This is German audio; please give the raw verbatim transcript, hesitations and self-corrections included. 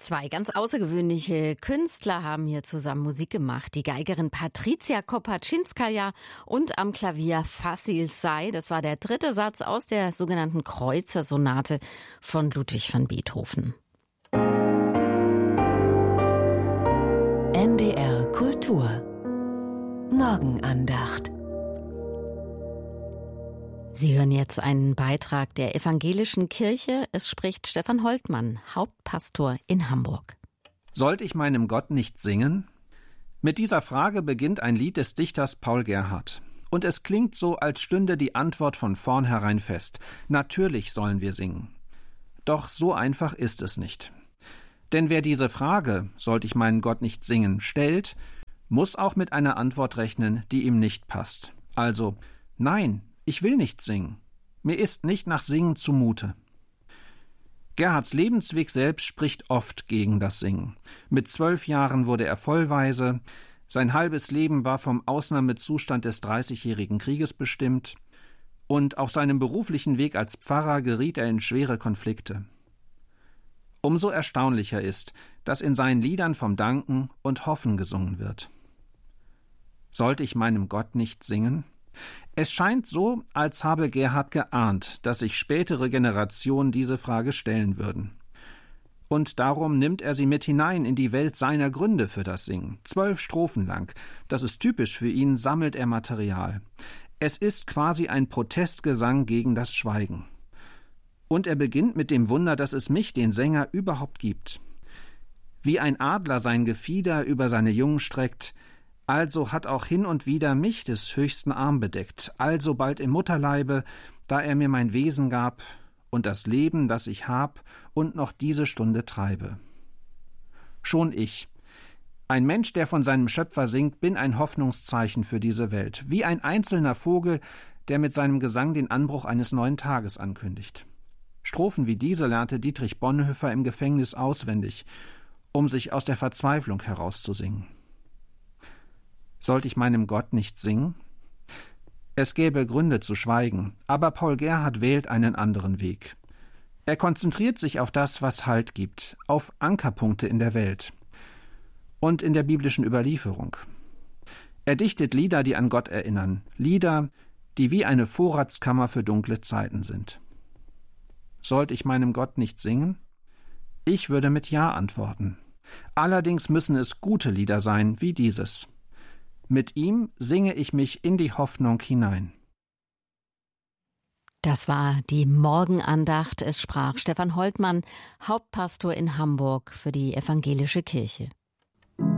Zwei ganz außergewöhnliche Künstler haben hier zusammen Musik gemacht. Die Geigerin Patricia Kopaczynskaja und am Klavier Fasil Say. Das war der dritte Satz aus der sogenannten Kreutzer-Sonate von Ludwig van Beethoven. N D R Kultur Morgenandacht. Sie hören jetzt einen Beitrag der Evangelischen Kirche. Es spricht Stefan Holtmann, Hauptpastor in Hamburg. Sollte ich meinem Gott nicht singen? Mit dieser Frage beginnt ein Lied des Dichters Paul Gerhardt. Und es klingt so, als stünde die Antwort von vornherein fest. Natürlich sollen wir singen. Doch so einfach ist es nicht. Denn wer diese Frage, sollte ich meinen Gott nicht singen, stellt, muss auch mit einer Antwort rechnen, die ihm nicht passt. Also, nein, ich will nicht singen. Mir ist nicht nach Singen zumute. Gerhardts Lebensweg selbst spricht oft gegen das Singen. Mit zwölf Jahren wurde er Vollwaise. Sein halbes Leben war vom Ausnahmezustand des Dreißigjährigen Krieges bestimmt. Und auf seinem beruflichen Weg als Pfarrer geriet er in schwere Konflikte. Umso erstaunlicher ist, dass in seinen Liedern vom Danken und Hoffen gesungen wird. Sollte ich meinem Gott nicht singen? Es scheint so, als habe Gerhardt geahnt, dass sich spätere Generationen diese Frage stellen würden. Und darum nimmt er sie mit hinein in die Welt seiner Gründe für das Singen. Zwölf Strophen lang, das ist typisch für ihn, sammelt er Material. Es ist quasi ein Protestgesang gegen das Schweigen. Und er beginnt mit dem Wunder, dass es mich, den Sänger, überhaupt gibt. Wie ein Adler sein Gefieder über seine Jungen streckt, also hat auch hin und wieder mich des höchsten Arm bedeckt, also bald im Mutterleibe, da er mir mein Wesen gab und das Leben, das ich hab und noch diese Stunde treibe. Schon ich, ein Mensch, der von seinem Schöpfer singt, bin ein Hoffnungszeichen für diese Welt, wie ein einzelner Vogel, der mit seinem Gesang den Anbruch eines neuen Tages ankündigt. Strophen wie diese lernte Dietrich Bonhoeffer im Gefängnis auswendig, um sich aus der Verzweiflung herauszusingen. Sollte ich meinem Gott nicht singen? Es gäbe Gründe zu schweigen, aber Paul Gerhardt wählt einen anderen Weg. Er konzentriert sich auf das, was Halt gibt, auf Ankerpunkte in der Welt und in der biblischen Überlieferung. Er dichtet Lieder, die an Gott erinnern, Lieder, die wie eine Vorratskammer für dunkle Zeiten sind. Sollte ich meinem Gott nicht singen? Ich würde mit Ja antworten. Allerdings müssen es gute Lieder sein, wie dieses. Mit ihm singe ich mich in die Hoffnung hinein. Das war die Morgenandacht. Es sprach Stefan Holtmann, Hauptpastor in Hamburg für die Evangelische Kirche.